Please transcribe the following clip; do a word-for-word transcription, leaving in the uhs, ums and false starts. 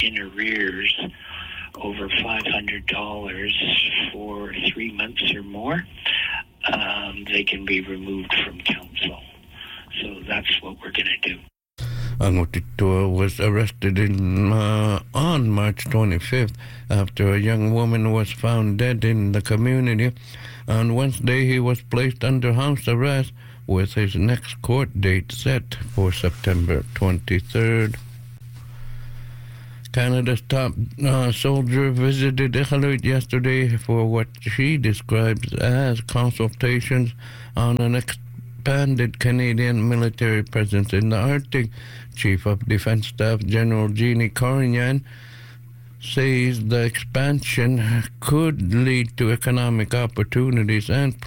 in arrears over five hundred dollars for three months or more, um, they can be removed from council. So that's what we're going to do. Angotito was arrested in, uh, on March twenty-fifth after a young woman was found dead in the community. On Wednesday, he was placed under house arrest with his next court date set for September twenty-third. Canada's top uh, soldier visited Iqaluit yesterday for what she describes as consultations on an expanded Canadian military presence in the Arctic. Chief of Defense Staff General Jeannie Corignan says the expansion could lead to economic opportunities and